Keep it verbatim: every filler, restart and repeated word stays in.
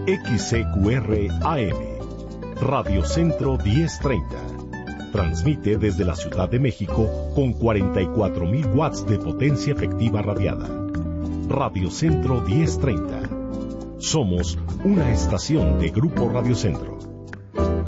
X C Q R A M, Radio Centro diez treinta. Transmite desde la Ciudad de México con cuarenta y cuatro mil watts de potencia efectiva radiada. Radio Centro diez treinta. Somos una estación de Grupo Radio Centro.